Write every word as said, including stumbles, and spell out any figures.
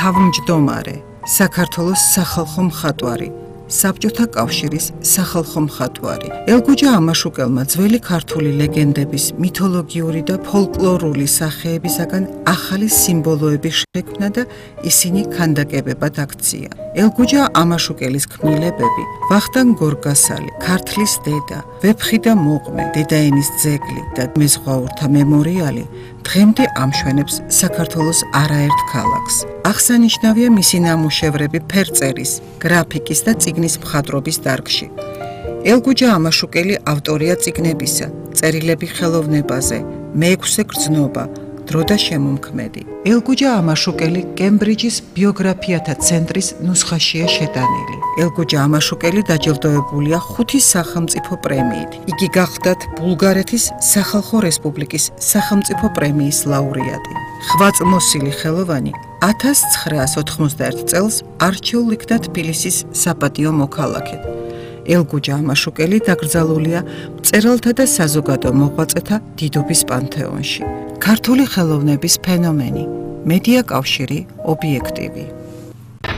თავმჯდომარე, საქართველოს სახალხო მხატვარი, საბჭოთა კავშირის სახალხო მხატვარი. ელგუჯა ამაშუკელმა ძველი ქართული ლეგენდების, მითოლოგიური და ფოლკლორული სახეებისაგან ახალი სიმბოლოები შექმნა და ისინი ქანდაკებებად აქცია. ელგუჯა ამაშუკელის ქმნილებები, ვახტანგ გორგასალი, ქართლის დედა, ვეფხი და მოყმე, დედაენის ძეგლი და მეზღვაურთა მემორიალი დღემდე ამშვენებს საქართველოს არაერთ ქალაქს. აღსანიშნავია მისი ნამუშევრები ფერწერის, გრაფიკის და წიგნის მხატვრობის დარგში. ელგუჯა ამაშუკელი ავტორია წიგნებისა, წერილები ხელოვნებაზე, მეექვსე გრძნობა, დრო და შემომქმედი. ელგუჯა ამაშუკელი კემბრიჯის ბიოგრაფიათა ცენტრის ნუსხაშია შეტანილი. ელგუჯა ამაშუკელი დაჯილდოებულია ხუთი სახელმწიფო პრემიით. იგი გახლდათ ბულგარეთის სახალხო რესპუბლიკის სახელმწიფო პრემიის ლაურეატი. ხვაწლმოსილი ხელოვანი ათას ცხრაას ოთხმოცდაერთ წელს არჩეულ იქნა თბილისის საპატიო მოქალაქედ. ელგუჯა ამაშუკელი დაკრძალულია მწერალთა და საზოგადო მოღვაწეთა დიდობის პანთეონში. ქართული ხელოვნების ფენომენი, მედია კავშირი, ობიექტივი.